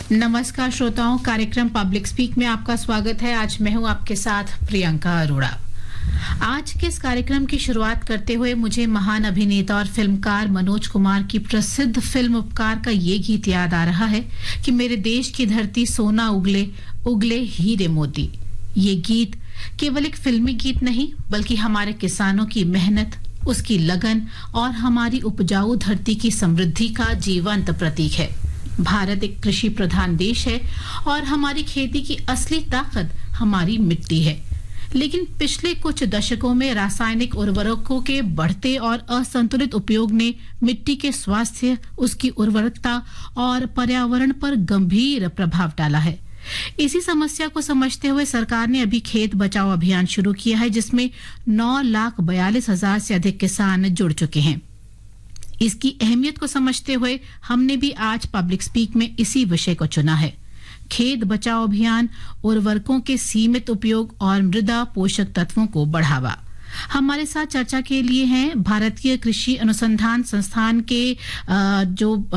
नमस्कार श्रोताओं, कार्यक्रम पब्लिक स्पीक में आपका स्वागत है। आज मैं हूं आपके साथ प्रियंका अरोड़ा। आज के इस कार्यक्रम की शुरुआत करते हुए मुझे महान अभिनेता और फिल्मकार मनोज कुमार की प्रसिद्ध फिल्म उपकार का ये गीत याद आ रहा है कि मेरे देश की धरती सोना उगले उगले हीरे मोती। ये गीत केवल एक फिल्मी गीत नहीं बल्कि हमारे किसानों की मेहनत, उसकी लगन और हमारी उपजाऊ धरती की समृद्धि का जीवंत प्रतीक है। भारत एक कृषि प्रधान देश है और हमारी खेती की असली ताकत हमारी मिट्टी है। लेकिन पिछले कुछ दशकों में रासायनिक उर्वरकों के बढ़ते और असंतुलित उपयोग ने मिट्टी के स्वास्थ्य, उसकी उर्वरकता और पर्यावरण पर गंभीर प्रभाव डाला है। इसी समस्या को समझते हुए सरकार ने अभी खेत बचाओ अभियान शुरू किया है, जिसमें 9,42,000 से अधिक किसान जुड़ चुके हैं। इसकी अहमियत को समझते हुए हमने भी आज पब्लिक स्पीक में इसी विषय को चुना है। खेत बचाओ अभियान, उर्वरकों के सीमित उपयोग और मृदा पोषक तत्वों को बढ़ावा। हमारे साथ चर्चा के लिए हैं भारतीय कृषि अनुसंधान संस्थान के जो